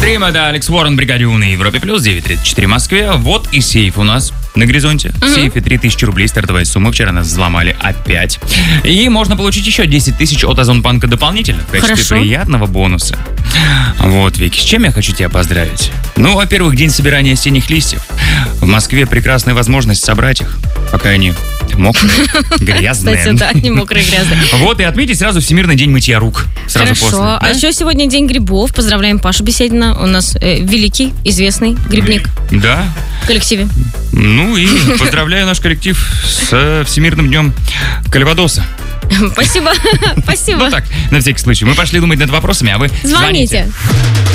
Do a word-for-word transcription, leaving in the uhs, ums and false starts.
Dream, это Алекс Уоррен, бригаде У на Европе плюс, девять тридцать четыре в Москве. Вот и сейф у нас на горизонте. В сейфе три тысячи рублей стартовая сумма. Вчера нас взломали опять. И можно получить еще десять тысяч от Озонбанка дополнительно в качестве Хорошо. приятного бонуса. Вот, Вики, с чем я хочу тебя поздравить? Ну, во-первых, день собирания осенних листьев. В Москве прекрасная возможность собрать их, пока они мокрые, грязные. Кстати, да, не мокрые, грязные. Вот, и отметить сразу Всемирный день мытья рук. Сразу Хорошо. после. А Да? еще сегодня день грибов. Поздравляем Пашу Беседина. У нас э, великий, известный грибник Да. в коллективе. Ну и поздравляю наш коллектив с Всемирным днем Кальвадоса. Спасибо. Спасибо. Ну так, на всякий случай. Мы пошли думать над вопросами, а вы звоните. Звоните.